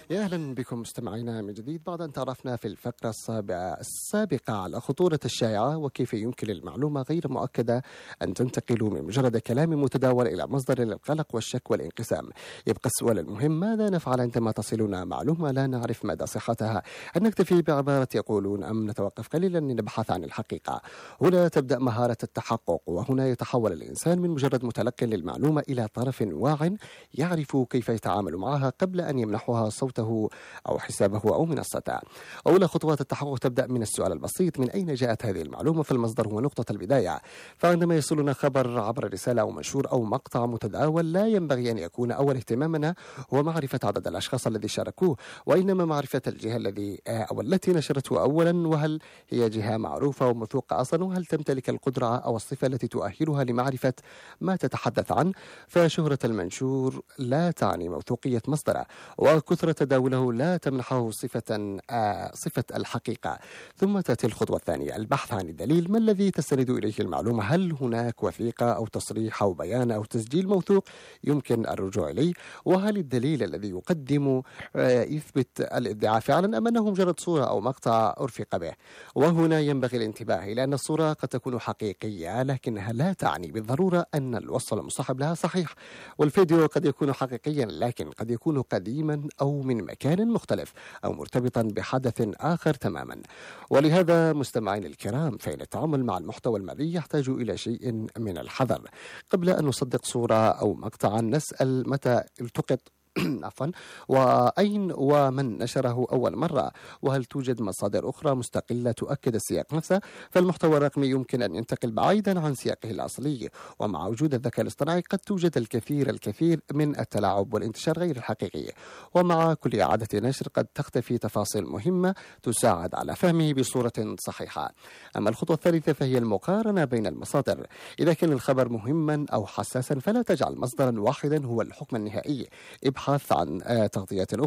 يا أهلا بكم مستمعينا من جديد بعد أن تعرفنا في الفقرة السابقة على خطورة الشائعة وكيف يمكن للمعلومة غير مؤكدة أن تنتقل من مجرد كلام متداول إلى مصدر للقلق والشك والانقسام. يبقى السؤال المهم: ماذا نفعل عندما تصلنا معلومة لا نعرف مدى صحتها؟ هل نكتفي بعبارة يقولون أم نتوقف قليلا لنبحث عن الحقيقة؟ هنا تبدأ مهارة التحقق، وهنا يتحول الإنسان من مجرد متلقٍ للمعلومة إلى طرف واع يعرف كيف يتعامل معها قبل أن يمنحها صوته أو حسابه أو منصته. أولى خطوات التحقق تبدأ من السؤال البسيط: من أين جاءت هذه المعلومة؟ فالمصدر هو نقطة البداية. فعندما يصلنا خبر عبر رسالة أو منشور أو مقطع متداول، لا ينبغي أن يكون أول اهتمامنا هو معرفة عدد الأشخاص الذي شاركوه، وإنما معرفة الجهة التي نشرته أولا، وهل هي جهة معروفة وموثوقة أصلا، وهل تمتلك القدرة أو الصفة التي تؤهلها لمعرفة ما تتحدث عنه. فشهرة المنشور لا تعني موثوقية مصدره، وكثرة تداوله لا تمنحه صفة الحقيقة. ثم تأتي الخطوة الثانية: البحث عن الدليل. ما الذي تستند إليه المعلومة؟ هل هناك وثيقة أو تصريح أو بيان أو تسجيل موثوق يمكن الرجوع إليه؟ وهل الدليل الذي يقدم يثبت الادعاء فعلا، أم أنه مجرد صورة أو مقطع أرفق به؟ وهنا ينبغي الانتباه إلى أن الصورة قد تكون حقيقية، لكنها لا تعني بالضرورة أن الوصف المصاحب لها صحيح. والفيديو قد يكون حقيقيا، لكن قد يكون قديما أو من مكان مختلف أو مرتبطا بحدث آخر تماما. ولهذا مستمعين الكرام، فإن التعامل مع المحتوى المرئي يحتاج إلى شيء من الحذر. قبل أن نصدق صورة أو مقطعا، نسأل متى التقط عفوا، وأين ومن نشره أول مرة، وهل توجد مصادر أخرى مستقلة تؤكد السياق نفسه. فالمحتوى الرقمي يمكن أن ينتقل بعيدا عن سياقه الأصلي، ومع وجود الذكاء الاصطناعي قد توجد الكثير من التلاعب والانتشار غير الحقيقي، ومع كل إعادة نشر قد تختفي تفاصيل مهمة تساعد على فهمه بصورة صحيحة. أما الخطوة الثالثة فهي المقارنة بين المصادر. إذا كان الخبر مهما أو حساسا، فلا تجعل مصدرا واحدا هو الحكم النهائي. ابحث عن تغطيات